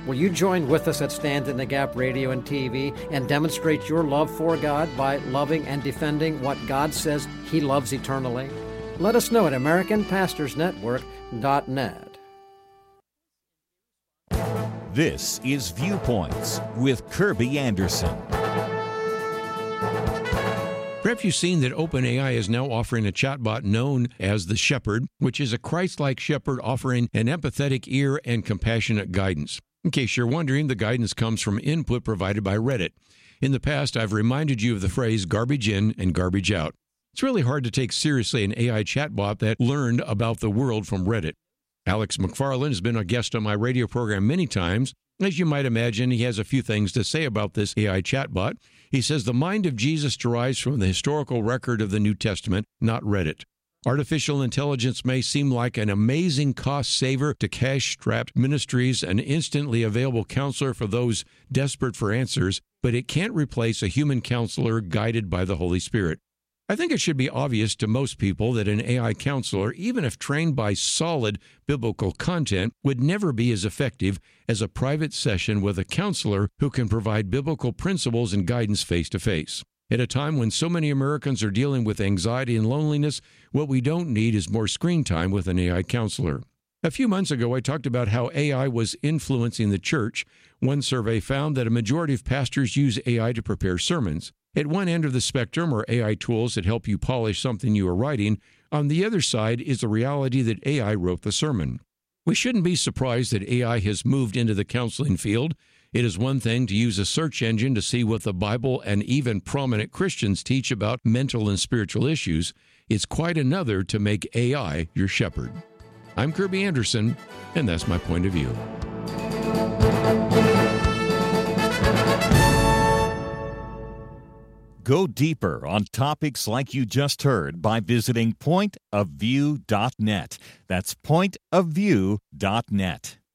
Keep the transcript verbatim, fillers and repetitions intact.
Will you join with us at Stand in the Gap Radio and T V and demonstrate your love for God by loving and defending what God says He loves eternally? Let us know at American Pastors Network dot net. This is Viewpoints with Kirby Anderson. Perhaps you've seen that OpenAI is now offering a chatbot known as the Shepherd, which is a Christ-like shepherd offering an empathetic ear and compassionate guidance. In case you're wondering, the guidance comes from input provided by Reddit. In the past, I've reminded you of the phrase garbage in and garbage out. It's really hard to take seriously an A I chatbot that learned about the world from Reddit. Alex McFarland has been a guest on my radio program many times. As you might imagine, he has a few things to say about this A I chatbot. He says the mind of Jesus derives from the historical record of the New Testament, not Reddit. Artificial intelligence may seem like an amazing cost saver to cash-strapped ministries, an instantly available counselor for those desperate for answers, but it can't replace a human counselor guided by the Holy Spirit. I think it should be obvious to most people that an A I counselor, even if trained by solid biblical content, would never be as effective as a private session with a counselor who can provide biblical principles and guidance face-to-face. At a time when so many Americans are dealing with anxiety and loneliness, what we don't need is more screen time with an A I counselor. A few months ago, I talked about how A I was influencing the church. One survey found that a majority of pastors use A I to prepare sermons. At one end of the spectrum are A I tools that help you polish something you are writing. On the other side is the reality that A I wrote the sermon. We shouldn't be surprised that A I has moved into the counseling field. It is one thing to use a search engine to see what the Bible and even prominent Christians teach about mental and spiritual issues. It's quite another to make A I your shepherd. I'm Kirby Anderson, and that's my point of view. Go deeper on topics like you just heard by visiting point of view dot net. That's point of view dot net.